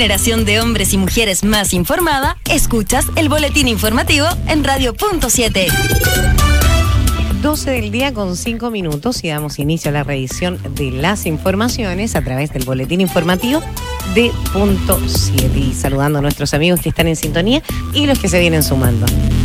generación de hombres y mujeres más informada, escuchas el boletín informativo en Radio Punto 7. 12 del día con 5 minutos y damos inicio a la revisión de las informaciones a través del boletín informativo de Punto 7. Y saludando a nuestros amigos que están en sintonía y los que se vienen sumando.